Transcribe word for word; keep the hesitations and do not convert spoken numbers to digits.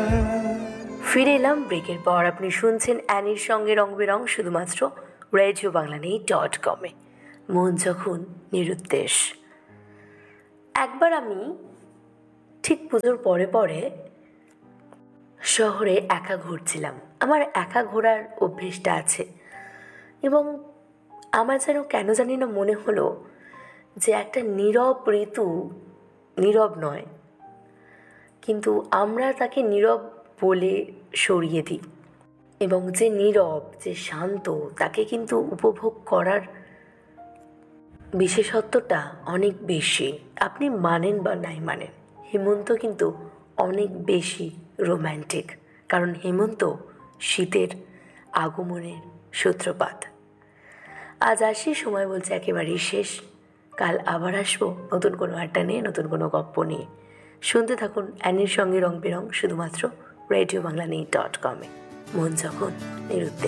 ফিরে এলাম ব্রেকের পর। আপনি শুনছেন অ্যানির সঙ্গে রং বেরং, শুধুমাত্র রেডিও বাংলা নেই ডট কমে। মন যখন নিরুদ্দেশ। একবার আমি ঠিক পুজোর পরে পরে শহরে একা ঘুরছিলাম। আমার একা ঘোরার অভ্যেসটা আছে এবং আমার যেন কেন জানি না মনে হলো যে একটা নীরব ঋতু নীরব নয়, কিন্তু আমরা তাকে নীরব বলে সরিয়ে দিই, এবং যে নীরব, যে শান্ত, তাকে কিন্তু উপভোগ করার বিশেষত্বটা অনেক বেশি। আপনি মানেন বা নাই মানেন, হেমন্ত কিন্তু অনেক বেশি রোম্যান্টিক, কারণ হেমন্ত শীতের আগমনের সূত্রপাত। আজ আসি, সময় বলছে একেবারেই শেষ। কাল আবার আসবো নতুন কোনো আড্ডা নিয়ে, নতুন কোনো গপ্প নিয়ে। শুনতে থাকুন অ্যানির সঙ্গে রং বেরং, শুধুমাত্র রেডিও বাংলা নেই ডট কমে। মন যখন নিরুদ্দেশ।